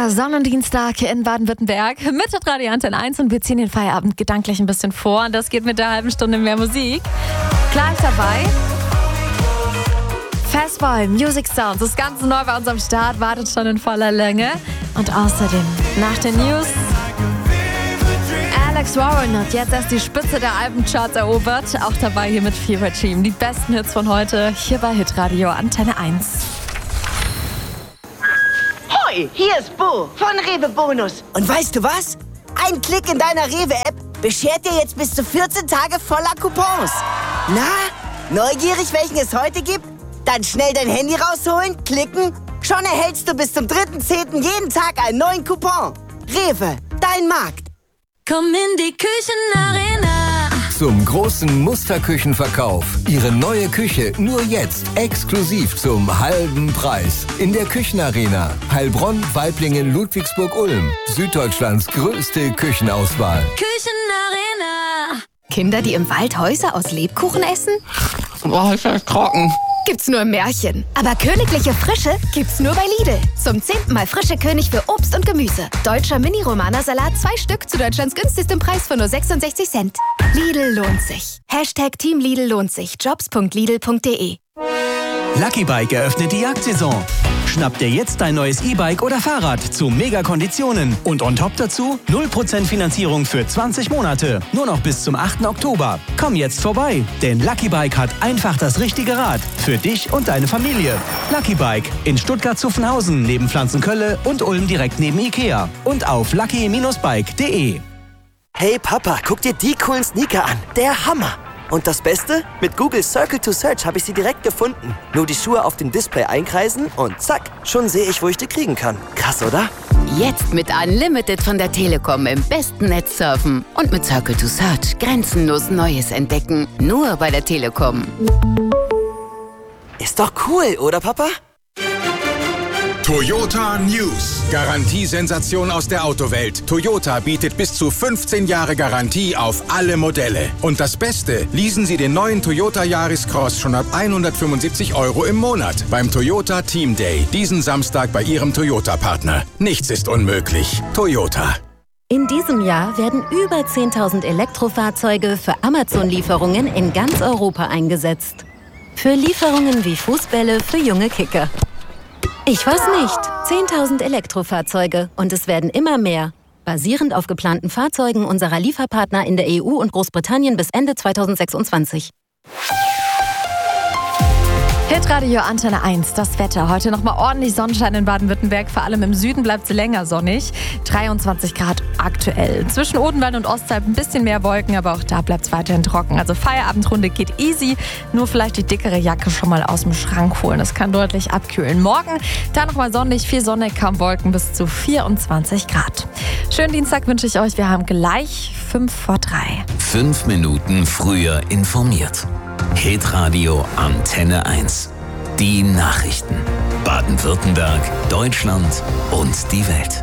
Der Sonnendienstag in Baden-Württemberg mit Radio Antenne 1 und wir ziehen den Feierabend gedanklich ein bisschen vor. Das geht mit der halben Stunde mehr Musik. Gleich dabei Fastball, Music Sounds, das Ganze neu bei uns am Start, wartet schon in voller Länge. Und außerdem nach den News Alex Warren hat jetzt erst die Spitze der Albencharts erobert. Auch dabei hier mit Fever Team. Die besten Hits von heute hier bei Hitradio Antenne 1. Hoi, hier ist Bo von Rewe Bonus. Und weißt du was? Ein Klick in deiner Rewe-App beschert dir jetzt bis zu 14 Tage voller Coupons. Na, neugierig, welchen es heute gibt? Dann schnell dein Handy rausholen, klicken. Schon erhältst du bis zum 3.10. jeden Tag einen neuen Coupon. Rewe, dein Markt. Komm in die Küchenarena. Zum großen Musterküchenverkauf. Ihre neue Küche nur jetzt exklusiv zum halben Preis. In der Küchenarena. Heilbronn, Waiblingen, Ludwigsburg-Ulm. Süddeutschlands größte Küchenauswahl. Küchenarena. Kinder, die im Wald Häuser aus Lebkuchen essen? Boah, ist das trocken. Gibt's nur im Märchen. Aber königliche Frische gibt's nur bei Lidl. Zum 10. Mal frische König für Obst und Gemüse. Deutscher Mini-Romana-Salat 2 Stück zu Deutschlands günstigstem Preis von nur 66 Cent. Lidl lohnt sich. Team Lidl lohnt sich. Jobs.lidl.de. Lucky Bike eröffnet die Jagdsaison. Schnapp dir jetzt dein neues E-Bike oder Fahrrad zu Mega-Konditionen. Und on top dazu 0% Finanzierung für 20 Monate. Nur noch bis zum 8. Oktober. Komm jetzt vorbei, denn Lucky Bike hat einfach das richtige Rad. Für dich und deine Familie. Lucky Bike in Stuttgart-Zuffenhausen neben Pflanzenkölle und Ulm direkt neben Ikea. Und auf lucky-bike.de. Hey Papa, guck dir die coolen Sneaker an. Der Hammer! Und das Beste? Mit Google Circle to Search habe ich sie direkt gefunden. Nur die Schuhe auf dem Display einkreisen und zack, schon sehe ich, wo ich die kriegen kann. Krass, oder? Jetzt mit Unlimited von der Telekom im besten Netz surfen. Und mit Circle to Search grenzenlos Neues entdecken. Nur bei der Telekom. Ist doch cool, oder Papa? Toyota News. Garantiesensation aus der Autowelt. Toyota bietet bis zu 15 Jahre Garantie auf alle Modelle. Und das Beste, leasen Sie den neuen Toyota Yaris Cross schon ab 175 € im Monat beim Toyota Team Day. Diesen Samstag bei Ihrem Toyota-Partner. Nichts ist unmöglich. Toyota. In diesem Jahr werden über 10.000 Elektrofahrzeuge für Amazon-Lieferungen in ganz Europa eingesetzt. Für Lieferungen wie Fußbälle für junge Kicker. Ich weiß nicht. 10.000 Elektrofahrzeuge und es werden immer mehr. Basierend auf geplanten Fahrzeugen unserer Lieferpartner in der EU und Großbritannien bis Ende 2026. Hitradio Antenne 1, das Wetter. Heute nochmal ordentlich Sonnenschein in Baden-Württemberg. Vor allem im Süden bleibt es länger sonnig. 23 Grad aktuell. Zwischen Odenwald und Ostalb ein bisschen mehr Wolken, aber auch da bleibt es weiterhin trocken. Also Feierabendrunde geht easy. Nur vielleicht die dickere Jacke schon mal aus dem Schrank holen. Das kann deutlich abkühlen. Morgen da nochmal sonnig, viel Sonne, kaum Wolken bis zu 24 Grad. Schönen Dienstag wünsche ich euch. Wir haben gleich 2:55. 5 Minuten früher informiert. Hitradio Antenne 1. Die Nachrichten. Baden-Württemberg, Deutschland und die Welt.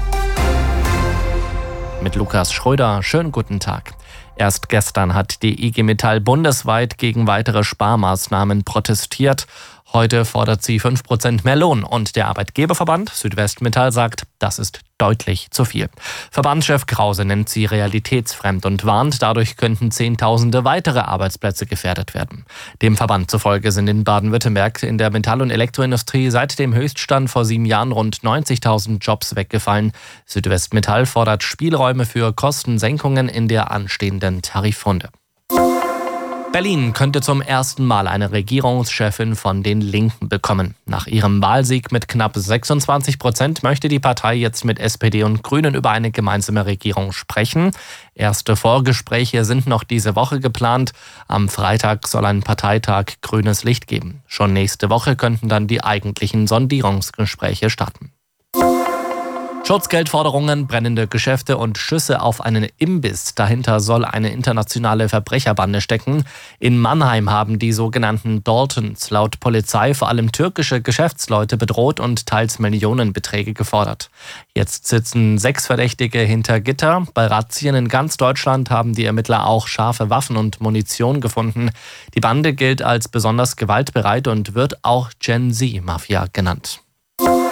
Mit Lukas Schröder, schönen guten Tag. Erst gestern hat die IG Metall bundesweit gegen weitere Sparmaßnahmen protestiert. Heute fordert sie 5% mehr Lohn und der Arbeitgeberverband Südwestmetall sagt, das ist deutlich zu viel. Verbandschef Krause nennt sie realitätsfremd und warnt, dadurch könnten Zehntausende weitere Arbeitsplätze gefährdet werden. Dem Verband zufolge sind in Baden-Württemberg in der Metall- und Elektroindustrie seit dem Höchststand vor 7 Jahren rund 90.000 Jobs weggefallen. Südwestmetall fordert Spielräume für Kostensenkungen in der anstehenden Tarifrunde. Berlin könnte zum ersten Mal eine Regierungschefin von den Linken bekommen. Nach ihrem Wahlsieg mit knapp 26% möchte die Partei jetzt mit SPD und Grünen über eine gemeinsame Regierung sprechen. Erste Vorgespräche sind noch diese Woche geplant. Am Freitag soll ein Parteitag grünes Licht geben. Schon nächste Woche könnten dann die eigentlichen Sondierungsgespräche starten. Schutzgeldforderungen, brennende Geschäfte und Schüsse auf einen Imbiss. Dahinter soll eine internationale Verbrecherbande stecken. In Mannheim haben die sogenannten Daltons laut Polizei vor allem türkische Geschäftsleute bedroht und teils Millionenbeträge gefordert. Jetzt sitzen 6 Verdächtige hinter Gitter. Bei Razzien in ganz Deutschland haben die Ermittler auch scharfe Waffen und Munition gefunden. Die Bande gilt als besonders gewaltbereit und wird auch Gen Z-Mafia genannt.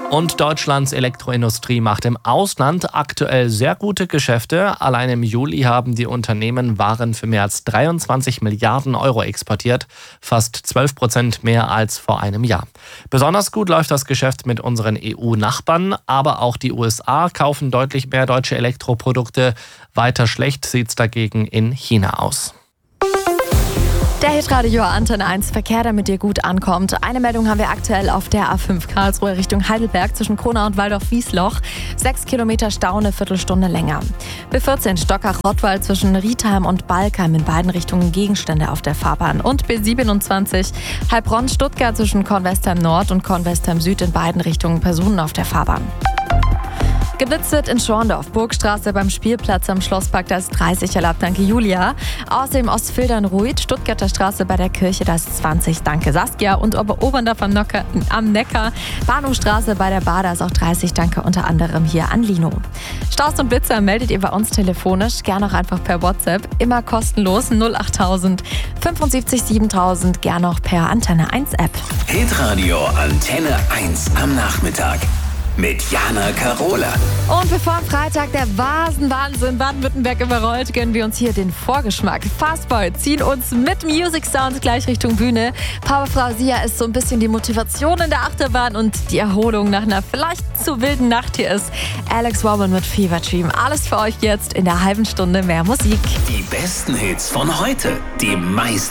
Und Deutschlands Elektroindustrie macht im Ausland aktuell sehr gute Geschäfte. Allein im Juli haben die Unternehmen Waren für mehr als 23 Milliarden Euro exportiert, fast 12% mehr als vor einem Jahr. Besonders gut läuft das Geschäft mit unseren EU-Nachbarn, aber auch die USA kaufen deutlich mehr deutsche Elektroprodukte. Weiter schlecht sieht's dagegen in China aus. Der Hitradio Antenne 1 Verkehr, damit ihr gut ankommt. Eine Meldung haben wir aktuell auf der A5 Karlsruhe Richtung Heidelberg zwischen Kronau und Waldorf-Wiesloch. 6 Kilometer Stau, eine Viertelstunde länger. B14 Stockach-Rottweil zwischen Riedheim und Balkheim in beiden Richtungen Gegenstände auf der Fahrbahn. Und B27 Heilbronn-Stuttgart zwischen Kornwestheim Nord und Kornwestheim Süd in beiden Richtungen Personen auf der Fahrbahn. Geblitzt wird in Schorndorf, Burgstraße beim Spielplatz am Schlosspark, da ist 30, erlaubt, danke Julia. Außerdem Ostfildern-Ruid, Stuttgarter Straße bei der Kirche, da ist 20, danke Saskia. Und Oberndorf am Neckar, Bahnhofstraße bei der Bar, da ist auch 30, danke unter anderem hier an Lino. Staus und Blitzer meldet ihr bei uns telefonisch, gerne auch einfach per WhatsApp, immer kostenlos 08000 75 7000, gerne auch per Antenne 1 App. Hitradio Antenne 1 am Nachmittag. Mit Jana Karola. Und bevor am Freitag der Wahnsinn Baden-Württemberg überrollt, gönnen wir uns hier den Vorgeschmack. Fastboy ziehen uns mit Music Sounds gleich Richtung Bühne. Powerfrau Sia ist so ein bisschen die Motivation in der Achterbahn und die Erholung nach einer vielleicht zu wilden Nacht. Hier ist Alex Warburton mit Fever Dream. Alles für euch jetzt in der halben Stunde mehr Musik. Die besten Hits von heute, die meisten